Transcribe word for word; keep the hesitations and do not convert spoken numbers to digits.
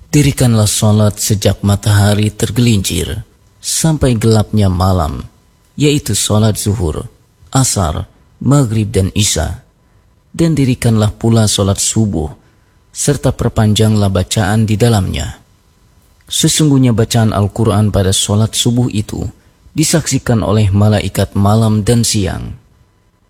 Dirikanlah sholat sejak matahari tergelincir sampai gelapnya malam, yaitu sholat zuhur, asar, maghrib dan isya. Dan dirikanlah pula sholat subuh, serta perpanjanglah bacaan di dalamnya. Sesungguhnya bacaan Al-Quran pada sholat subuh itu disaksikan oleh malaikat malam dan siang.